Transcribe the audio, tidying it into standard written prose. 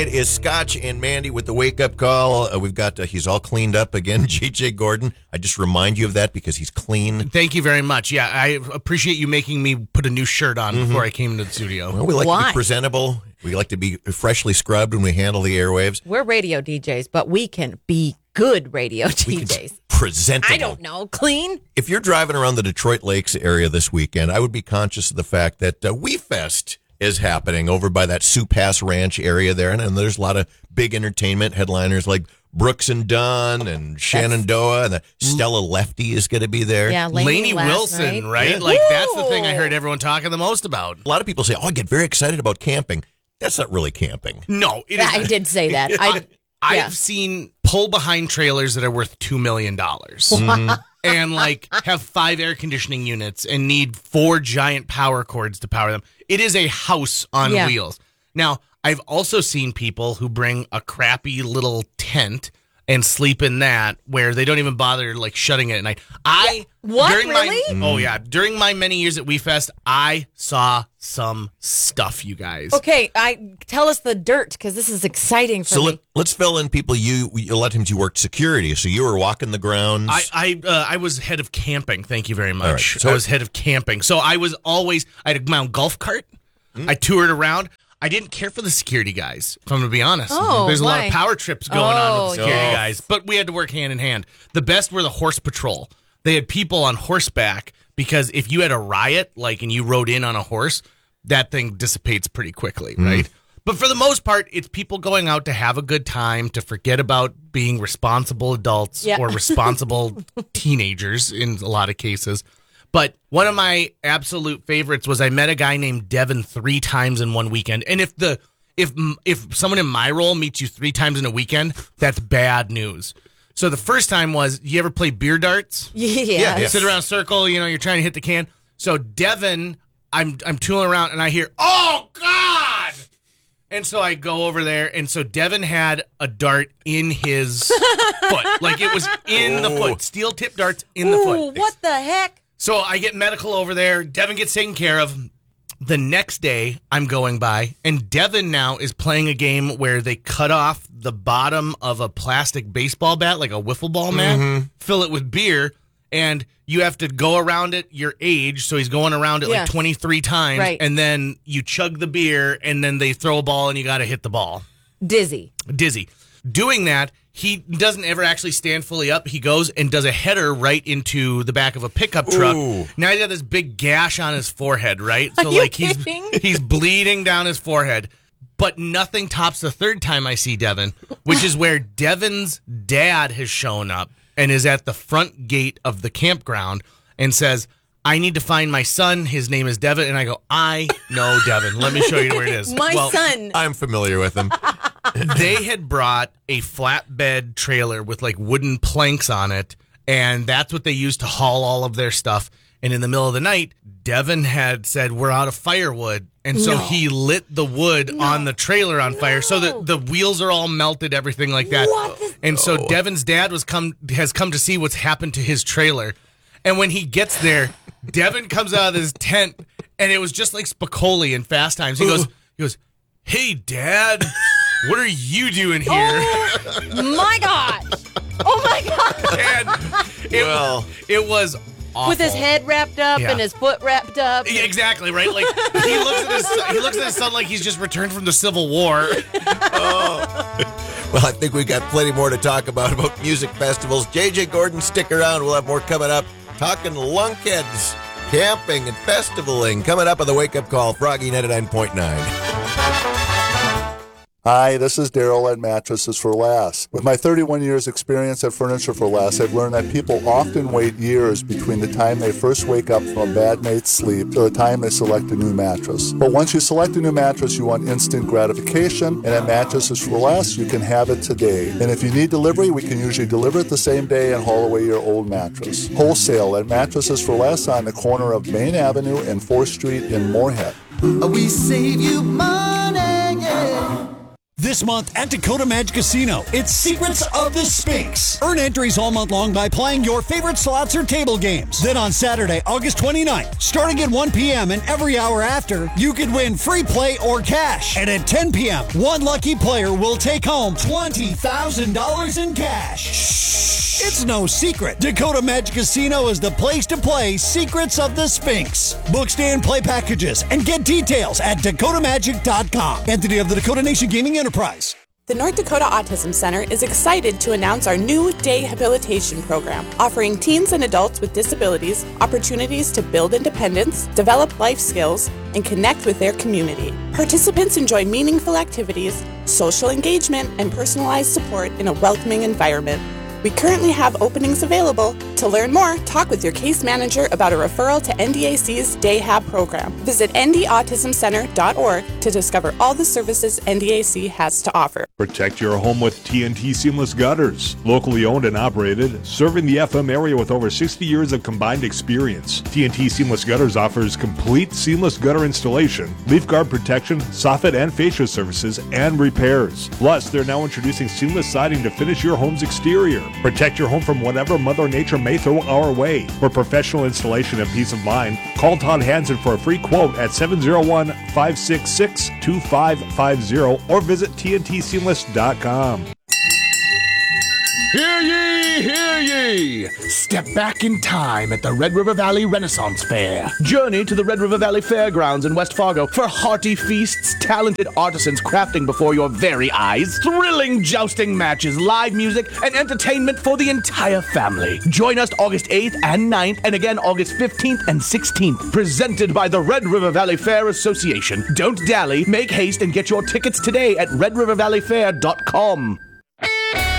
It is Scotch and Mandy with the wake-up call. We've got, he's all cleaned up again, J.J. Gordon. I just remind you of that because he's clean. Thank you very much. Yeah, I appreciate you making me put a new shirt on before I came into the studio. Well, we like to be presentable. We like to be freshly scrubbed when we handle the airwaves. We're radio DJs, but we can be good radio DJs. Presentable. I don't know. Clean? If you're driving around the Detroit Lakes area this weekend, I would be conscious of the fact that WeFest is happening over by that Sioux Pass Ranch area there. And there's a lot of big entertainment headliners like Brooks and Dunn and Shenandoah, and the Stella Lefty is going to be there. Yeah, Lainey Wilson, right? Yeah. Like, that's the thing I heard everyone talking the most about. A lot of people say, I get very excited about camping. That's not really camping. No, it I did say that. I've seen pull-behind trailers that are worth $2 million. And like have 5 air conditioning units and need 4 giant power cords to power them. It is a house on wheels. Now, I've also seen people who bring a crappy little tent and sleep in that where they don't even bother like shutting it at night. During my many years at WeFest, I saw some stuff, you guys. Okay, tell us the dirt because this is exciting for me. Let's fill in people. A lot of times you worked security, so you were walking the grounds. I was head of camping. Thank you very much. Right, so I was head of camping, so I had my own golf cart. I toured around. I didn't care for the security guys, if I'm going to be honest. There's a lot of power trips going on with the security guys, but we had to work hand in hand. The best were the horse patrol. They had people on horseback because if you had a riot, and you rode in on a horse, that thing dissipates pretty quickly, right? But for the most part, it's people going out to have a good time, to forget about being responsible adults or responsible teenagers in a lot of cases. But one of my absolute favorites was I met a guy named Devin 3 times in one weekend. And if someone in my role meets you 3 times in a weekend, that's bad news. So the first time was, you ever play beer darts? Yeah. You sit around a circle, you're trying to hit the can. So Devin, I'm tooling around and I hear, oh God! And so I go over there, and so Devin had a dart in his foot. Like it was in the foot. Steel tip darts in the foot. What the heck? So I get medical over there. Devin gets taken care of. The next day, I'm going by, and Devin now is playing a game where they cut off the bottom of a plastic baseball bat, like a wiffle ball mat, fill it with beer, and you have to go around it your age. So he's going around it like 23 times, and then you chug the beer, and then they throw a ball, and you got to hit the ball. Dizzy. Doing that, he doesn't ever actually stand fully up. He goes and does a header right into the back of a pickup truck. Ooh. Now he's got this big gash on his forehead, right? So he's bleeding down his forehead. But nothing tops the third time I see Devin, which is where Devin's dad has shown up and is at the front gate of the campground and says, I need to find my son. His name is Devin. And I go, I know Devin. Let me show you where it is. My son. I'm familiar with him. They had brought a flatbed trailer with like wooden planks on it, and that's what they used to haul all of their stuff. And in the middle of the night, Devin had said, we're out of firewood. And so he lit the wood on the trailer on fire. So the wheels are all melted, everything like that. And so Devin's dad has come to see what's happened to his trailer. And when he gets there, Devin comes out of his tent, and it was just like Spicoli in Fast Times. He goes, hey, Dad, what are you doing here? Oh, my gosh. Oh, my God. And it was awful. With his head wrapped up and his foot wrapped up. Yeah, exactly, right? Like he looks at his son like he's just returned from the Civil War. Well, I think we've got plenty more to talk about music festivals. J.J. Gordon, stick around. We'll have more coming up. Talking lunkheads, camping, and festivaling. Coming up on the Wake Up Call, Froggy 99.9. Hi, this is Daryl at Mattresses for Less. With my 31 years experience at Furniture for Less, I've learned that people often wait years between the time they first wake up from a bad night's sleep to the time they select a new mattress. But once you select a new mattress, you want instant gratification, and at Mattresses for Less, you can have it today. And if you need delivery, we can usually deliver it the same day and haul away your old mattress. Wholesale at Mattresses for Less on the corner of Main Avenue and 4th Street in Moorhead. We save you money, yeah. This month at Dakota Magic Casino, it's Secrets of the Sphinx. Earn entries all month long by playing your favorite slots or table games. Then on Saturday, August 29th, starting at 1 p.m. and every hour after, you could win free play or cash. And at 10 p.m., one lucky player will take home $20,000 in cash. Shh! It's no secret. Dakota Magic Casino is the place to play Secrets of the Sphinx. Book, stay, and play packages and get details at dakotamagic.com. Entity of the Dakota Nation Gaming Enterprise. The North Dakota Autism Center is excited to announce our new day habilitation program, offering teens and adults with disabilities opportunities to build independence, develop life skills, and connect with their community. Participants enjoy meaningful activities, social engagement, and personalized support in a welcoming environment. We currently have openings available. To learn more, talk with your case manager about a referral to NDAC's Day Hab program. Visit ndautismcenter.org to discover all the services NDAC has to offer. Protect your home with TNT Seamless Gutters. Locally owned and operated, serving the FM area with over 60 years of combined experience. TNT Seamless Gutters offers complete seamless gutter installation, leaf guard protection, soffit and fascia services, and repairs. Plus, they're now introducing seamless siding to finish your home's exterior. Protect your home from whatever Mother Nature may throw our way. For professional installation and peace of mind, call Todd Hansen for a free quote at 701-566-2550 or visit TNTSeamless.com. Hear ye, hear ye! Step back in time at the Red River Valley Renaissance Fair. Journey to the Red River Valley Fairgrounds in West Fargo for hearty feasts, talented artisans crafting before your very eyes, thrilling jousting matches, live music, and entertainment for the entire family. Join us August 8th and 9th, and again August 15th and 16th. Presented by the Red River Valley Fair Association. Don't dally, make haste, and get your tickets today at redrivervalleyfair.com.